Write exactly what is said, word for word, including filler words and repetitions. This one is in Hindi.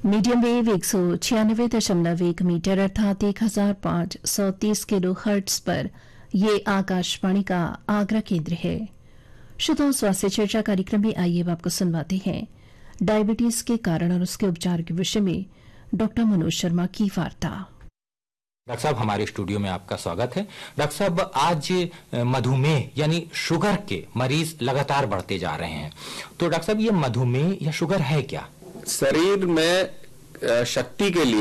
मीडियम वेव एक सौ छियानवे दशमलव एक मीटर अर्थात एक हजार पांच सौ तीस किलो हर्ट्स पर यह आकाशवाणी का आगरा केंद्र है। श्रोताओं, स्वास्थ्य चर्चा कार्यक्रम में आइए अब आपको सुनवाते हैं डायबिटीज के कारण और उसके उपचार के विषय में डॉक्टर मनोज शर्मा की वार्ता। डॉक्टर साहब, हमारे स्टूडियो में आपका स्वागत है। डॉक्टर साहब, आज मधुमेह यानी शुगर के मरीज लगातार बढ़ते जा रहे हैं, तो डॉक्टर साहब ये मधुमेह या शुगर है क्या? शरीर में शक्ति के लिए